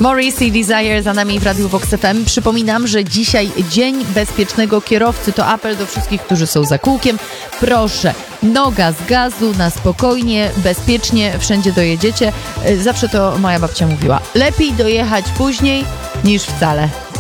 Morrissey Desire za nami w Radiu Vox FM. Przypominam, że dzisiaj Dzień Bezpiecznego Kierowcy. To apel do wszystkich, którzy są za kółkiem. Proszę, noga z gazu, na spokojnie, bezpiecznie, wszędzie dojedziecie. Zawsze to moja babcia mówiła. Lepiej dojechać później niż wcale.